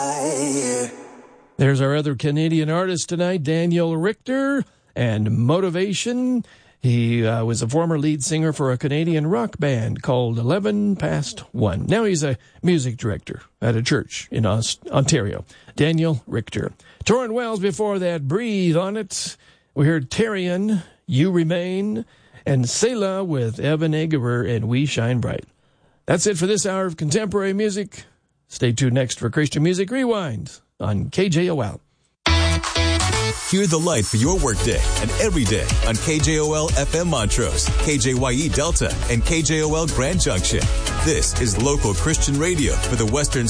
There's our other Canadian artist tonight, Daniel Richter, and Motivation. He was a former lead singer for a Canadian rock band called 11 Past 1. Now he's a music director at a church in Ontario. Daniel Richter. Torrin Wells before that, Breathe on It. We heard Tarian, You Remain, and Selah with Evan Egerer and We Shine Bright. That's it for this hour of contemporary music. Stay tuned next for Christian Music Rewind on KJOL. Hear the light for your workday and every day on KJOL FM Montrose, KJYE Delta, and KJOL Grand Junction. This is local Christian radio for the Western